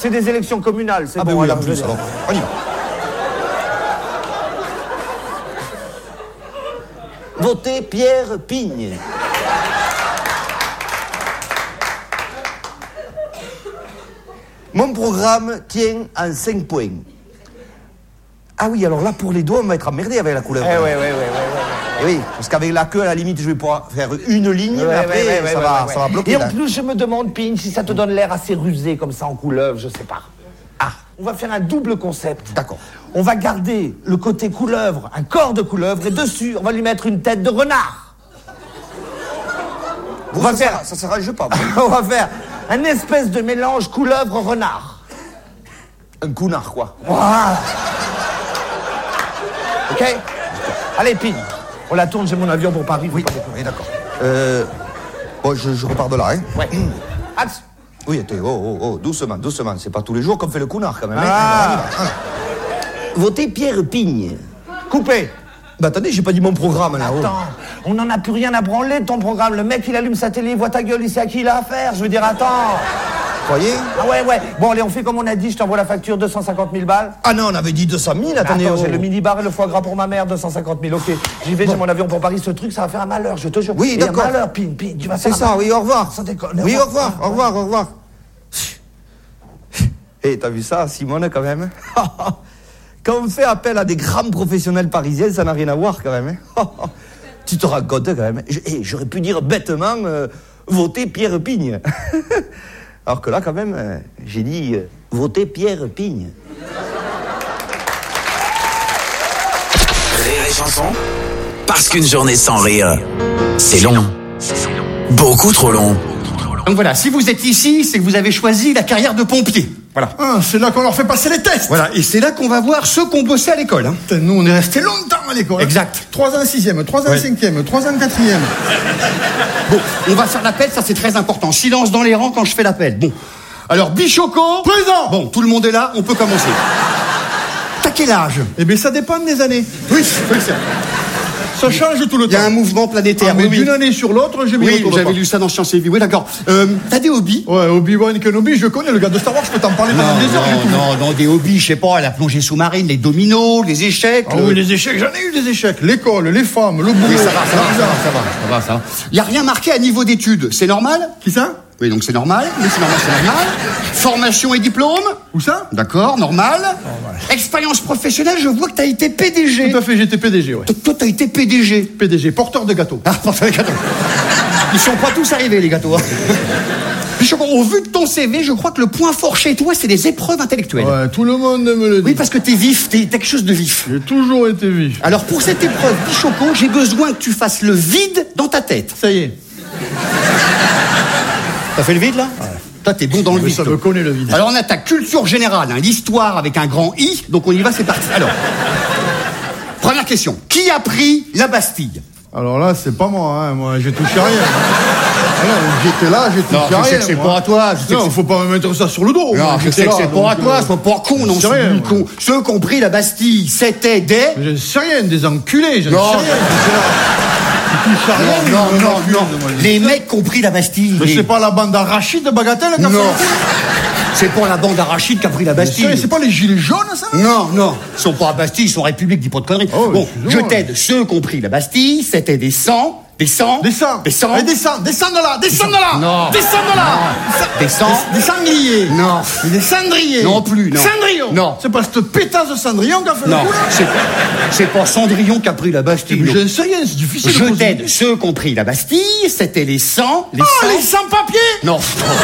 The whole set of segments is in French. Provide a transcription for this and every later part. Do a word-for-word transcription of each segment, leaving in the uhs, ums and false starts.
C'est des élections communales, c'est Ah bon. bah oui, alors, en je veux plus, dire. alors, on y va. Votez Pierre Pigne. Mon programme tient en cinq points. Ah oui, alors là, pour les doigts, on va être emmerdé avec la couleur. Eh ouais, ouais, ouais, ouais, ouais. Eh oui, parce qu'avec la queue, à la limite, je vais pouvoir faire une ligne, Ouais, mais après, ouais, ouais, ça, ouais, va, ouais, ça va ouais. bloquer. Et en là. plus, je me demande, Pigne, si ça te donne l'air assez rusé comme ça en couleuvre, je sais pas. Ah, on va faire un double concept. D'accord. On va garder le côté couleuvre, un corps de couleuvre, et dessus, on va lui mettre une tête de renard. Vous, on va ça, faire... sera- ça s'arrange pas. on va faire un espèce de mélange couleuvre-renard. Un counard, quoi. Voilà. Ok. Allez, Pigne. On la tourne, j'ai mon avion pour Paris. Oui, oui d'accord. Euh, bon, je, je repars de là, hein. Ouais. Axe. Oui, attends, oh, oh, oh, doucement, doucement. C'est pas tous les jours qu'on fait le counard, quand même. hein. Ah. On y va, hein. Votez Pierre Pigne. Coupé. Bah attendez, j'ai pas dit mon programme, là. oh. Attends, on n'en a plus rien à branler de ton programme. Le mec, il allume sa télé, il voit ta gueule, il sait à qui il a affaire. Je veux dire, attends. Vous voyez? Ah ouais, ouais. Bon, allez, on fait comme on a dit, je t'envoie la facture, deux cent cinquante mille balles. Ah non, on avait dit deux cent mille, Mais attendez. attends, oh. j'ai le mini-bar et le foie gras pour ma mère, deux cent cinquante mille, ok. J'y vais, Bon. j'ai mon avion pour Paris, ce truc, ça va faire un malheur, je te jure. Oui, Et d'accord. un malheur, Pine, Pine, tu vas C'est faire un ça, malheur. oui, au revoir. Sans déconner. Oui, au revoir, au revoir, au revoir. Eh, t'as vu ça, Simone, quand même? Quand on fait appel à des grands professionnels parisiens, ça n'a rien à voir, quand même. hein. Tu te rends compte, quand même. Je- eh, j'aurais pu dire bêtement, euh, voter Pierre Pigne. Alors que là, quand même, euh, j'ai dit, euh, voter Pierre Pigne. Rire et chanson. Parce qu'une journée sans rire, c'est long. Beaucoup trop long. Donc voilà, si vous êtes ici, c'est que vous avez choisi la carrière de pompier. Voilà. Ah, c'est là qu'on leur fait passer les tests. Voilà, et c'est là qu'on va voir ceux qui ont bossé à l'école. Hein. Putain, nous, on est restés longtemps à l'école. hein. Exact. Trois ans en sixième, trois ans en Ouais. cinquième, trois ans en quatrième. Bon, on va faire l'appel, ça c'est très important. Silence dans les rangs quand je fais l'appel. Bon. Alors, Bichoco. Présent. Bon, tout le monde est là, on peut commencer. T'as quel âge? Eh bien, ça dépend des années. Oui, oui, c'est Ça change tout le Il y temps. a un mouvement planétaire. Ah, mais oui, oui. d'une année sur l'autre, j'ai mis Oui, le tour de j'avais pas. lu ça dans Sciences et Vie. Oui, d'accord. Euh, t'as des hobbies? Ouais, Obi-Wan Kenobi, je connais, le gars de Star Wars, je peux t'en parler pendant des heures. j'ai tout. non, non, des hobbies, je sais pas, la plongée sous-marine, les dominos, les échecs. Ah le- oui, les échecs, j'en ai eu des échecs. L'école, les femmes, le boulot. Oui, ça va, ça va, ça va, l'argent. ça va, ça va, ça va. Il y a rien marqué à niveau d'études, c'est normal? Qui ça? Oui, donc c'est normal, oui, c'est normal, c'est normal. Formation et diplôme? Où ça? D'accord, normal. Expérience professionnelle, je vois que t'as été P D G. Tout à fait, j'étais P D G, ouais. Toi, t'as été P D G. P D G, porteur de gâteaux. Ah, parfait, les gâteaux. Ils sont pas tous arrivés, les gâteaux. Hein. Puis, je- au vu de ton C V, je crois que le point fort chez toi, c'est les épreuves intellectuelles. Ouais, tout le monde me le dit. Oui, parce que t'es vif, t'es t'as quelque chose de vif. J'ai toujours été vif. Alors, pour cette épreuve, Bichoco, j'ai besoin que tu fasses le vide dans ta tête. Ça y est. T'as fait le vide, là? Toi, t'es bon dans le Mais vide. ça toi. me connaît, le vide. Alors, on a ta culture générale, hein, l'histoire avec un grand I, donc on y va, c'est parti. Alors, première question. Qui a pris la Bastille? Alors là, c'est pas moi, hein. Moi, j'ai touché à rien. Ah non, j'étais là, j'ai touché Non, à je sais rien. que c'est moi. pas à toi, je sais Non, que faut pas me mettre ça sur le dos. Non, moi, je j'étais sais que là, c'est pas à donc, toi, euh, sois pas con, non, c'est c'est rien, du con. Ceux qui ont pris la Bastille, c'était des... Mais je ne sais rien, des enculés, je ne sais Non. rien. J'étais là. Je touche à rien. Non, non, je non, m'accuse, non. moi. Les mecs qui ont pris la Bastille. Mais les- c'est pas la bande d'Arachide de Bagatelle qui a Non. fait C'est pas la bande Arachide qui a pris la ça. Bastille. C'est pas les gilets jaunes, ça? Non, non, ils sont pas à Bastille, ils sont République, dis pas de conneries. Oh, bon, je excuse-moi. t'aide, ceux qui ont pris la Bastille, c'était des sangs, des sangs... Descends. Des sangs... Allez, descends, descends de là, descends de là. Non. Descends de là. Des sangs... Des, des sangliers. Non. Des cendriers. Non plus, non. Cendrillon. Non. C'est pas cette pétasse de Cendrillon qui a fait Non, le coup, là? c'est c'est pas Cendrillon qui a pris la Bastille. Mais non. je ne sais rien, c'est difficile. de Je poser- t'aide, ceux qui ont pris la Bastille, c'était les sangs... Les Ah, sangs... les sans-papiers. Non.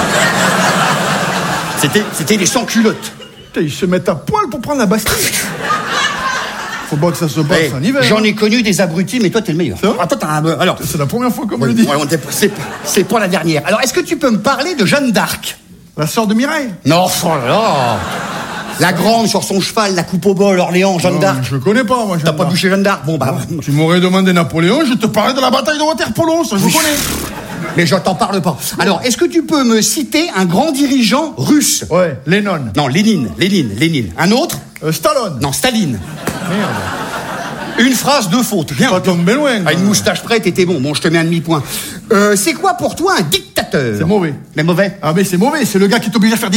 C'était, c'était les sans-culottes. Putain, ils se mettent à poil pour prendre la Bastille. Faut pas que ça se passe Eh, en hiver. J'en hein. ai connu des abrutis, mais toi, t'es le meilleur. C'est vrai Ah, toi, t'as un... Alors... C'est la première fois qu'on me Oui, le dit. ouais, on t'est- c'est, c'est pas la dernière. Alors, est-ce que tu peux me parler de Jeanne d'Arc? La sœur de Mireille. Non, oh là là. La grande sur son cheval, la coupe au bol, Orléans, Jeanne Non, d'Arc. Je connais pas, moi. T'as Jeanne pas d'Arc. touché Jeanne d'Arc? Bon, bah... Tu m'aurais demandé Napoléon, je te parlais de la bataille de Waterpolo, ça je Oui. connais. Mais je t'en parle pas. Alors, est-ce que tu peux me citer un grand dirigeant russe? Ouais, Lennon. Non, Lénine, Lénine, Lénine. Un autre? Euh, Stallone. Non, Staline. Merde. Une phrase, deux fautes. Bien. Pas tombé loin. Ah, une quoi. moustache prête, t'étais bon. Bon, je te mets un demi-point. Euh, c'est quoi pour toi un dictateur? C'est mauvais. Mais mauvais? Ah mais c'est mauvais, c'est le gars qui t'oblige à faire